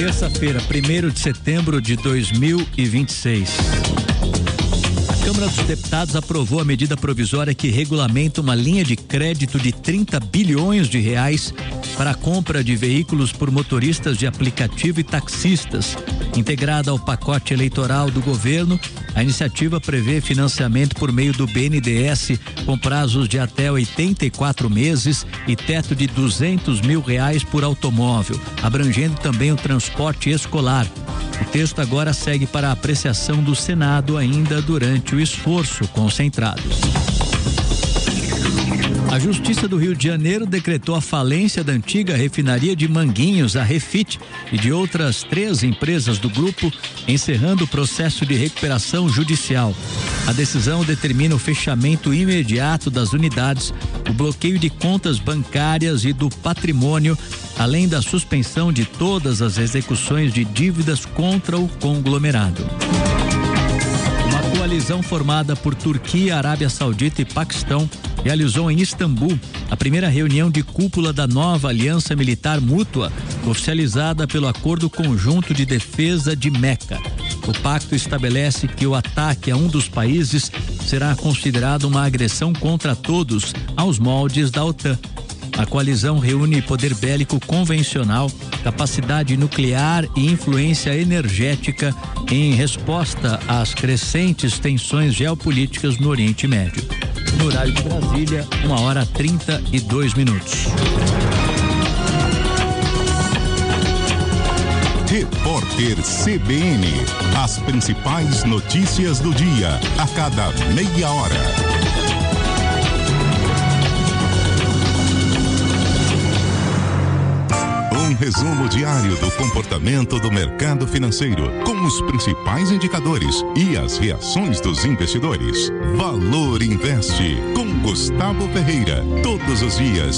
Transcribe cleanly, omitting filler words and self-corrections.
Terça-feira, 1º de setembro de 2026. A Câmara dos Deputados aprovou a medida provisória que regulamenta uma linha de crédito de 30 bilhões de reais para a compra de veículos por motoristas de aplicativo e taxistas. Integrada ao pacote eleitoral do governo, a iniciativa prevê financiamento por meio do BNDES com prazos de até 84 meses e teto de R$200 mil por automóvel, abrangendo também o transporte escolar. O texto agora segue para a apreciação do Senado ainda durante o esforço concentrado. A Justiça do Rio de Janeiro decretou a falência da antiga refinaria de Manguinhos, a Refit, e de outras 3 empresas do grupo, encerrando o processo de recuperação judicial. A decisão determina o fechamento imediato das unidades, o bloqueio de contas bancárias e do patrimônio, além da suspensão de todas as execuções de dívidas contra o conglomerado. Uma coalizão formada por Turquia, Arábia Saudita e Paquistão realizou em Istambul a primeira reunião de cúpula da nova Aliança Militar Mútua, oficializada pelo Acordo Conjunto de Defesa de Meca. O pacto estabelece que o ataque a um dos países será considerado uma agressão contra todos, aos moldes da OTAN. A coalizão reúne poder bélico convencional, capacidade nuclear e influência energética em resposta às crescentes tensões geopolíticas no Oriente Médio. No horário de Brasília, 1h32. Repórter CBN. As principais notícias do dia, a cada meia hora. Um resumo diário do comportamento do mercado financeiro, com os principais indicadores e as reações dos investidores. Valor Investe, com Gustavo Ferreira, todos os dias,